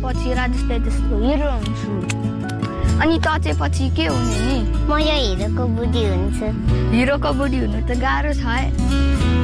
पछि राजस्ताई जस्तो हिरो हुन्छु। अनि त चाहिँ पछि के हुने नि? म यो हिरोको बुढी हुन्छु। हिरोको बुढी हुनु त गाह्रो छ है।